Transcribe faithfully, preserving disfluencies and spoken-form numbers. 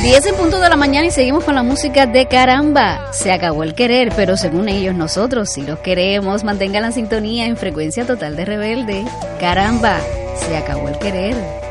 diez en punto de la mañana y seguimos con la música de Caramba. Se acabó el querer, pero según ellos, nosotros sí los queremos. Mantengan la sintonía en Frecuencia Total de Rebelde. Caramba, se acabó el querer.